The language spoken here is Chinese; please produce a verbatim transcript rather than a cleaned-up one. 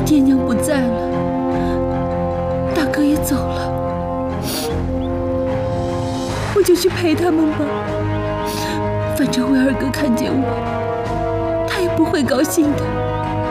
爹娘不在了，大哥也走了，我就去陪他们吧。反正威二哥看见我，他也不会高兴的。